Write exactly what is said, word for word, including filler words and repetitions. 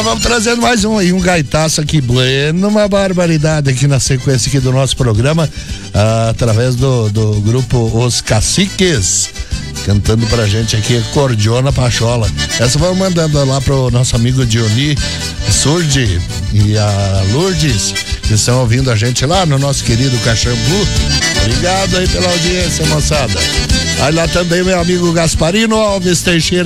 Nós vamos trazendo mais um aí, um gaitaço aqui, bueno, uma barbaridade aqui na sequência aqui do nosso programa, ah, através do, do grupo Os Caciques, cantando pra gente aqui, Cordiona Pachola. Essa vamos mandando lá pro nosso amigo Diony Surdi e a Lourdes, que estão ouvindo a gente lá no nosso querido Caxambu. Obrigado aí pela audiência, moçada. Aí lá também meu amigo Gasparino Alves Teixeira